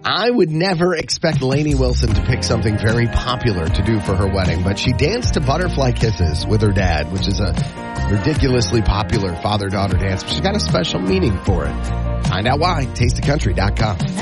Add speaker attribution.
Speaker 1: I would never expect Lainey Wilson to pick something very popular to do for her wedding, but she danced to Butterfly Kisses with her dad, which is a ridiculously popular father-daughter dance. But she's got a special meaning for it. Find out why. TasteOfCountry.com.